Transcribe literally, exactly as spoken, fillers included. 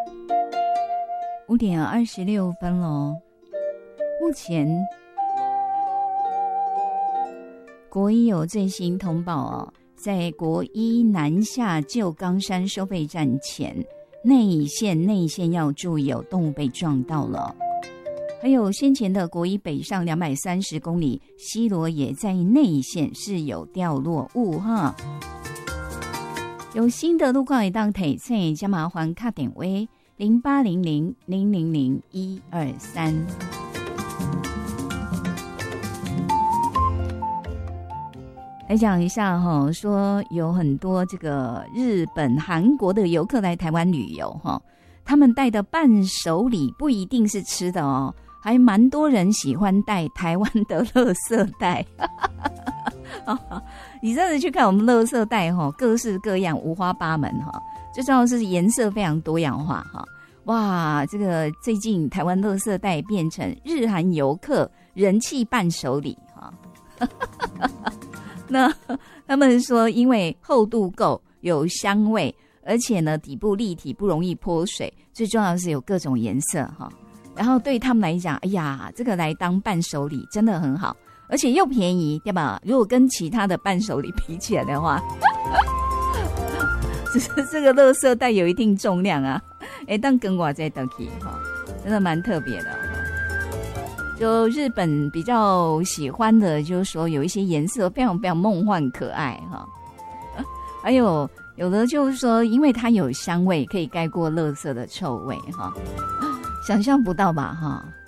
五点二十六分喽。目前国一有最新通报哦，在国一南下旧冈山收费站前内线内线要注意，有动物被撞到了。还有先前的国一北上两百三十公里西螺也在内线是有掉落物哈。有新的路况会当提醒，加麻烦卡点位零八零零零零零一二三。来讲一下哈，说有很多这个日本、韩国的游客来台湾旅游哈，他们带的伴手礼不一定是吃的哦，还蛮多人喜欢带台湾的垃圾袋。你真的去看我们垃圾袋哈，各式各样，五花八门哈，最重要的是颜色非常多样化哈。哇，这个最近台湾垃圾袋变成日韩游客人气伴手礼哈。那他们说，因为厚度够，有香味，而且呢底部立体，不容易泼水，最重要的是有各种颜色哈。然后对他们来讲，哎呀，这个来当伴手礼真的很好，而且又便宜，对吧？如果跟其他的伴手礼比起来的话，只是这个垃圾袋有一定重量啊，哎，但跟我在得起哈，真的蛮特别的。就日本比较喜欢的，就是说有一些颜色非常非常梦幻可爱哈，还有有的就是说，因为它有香味，可以盖过垃圾的臭味哈，想象不到吧哈？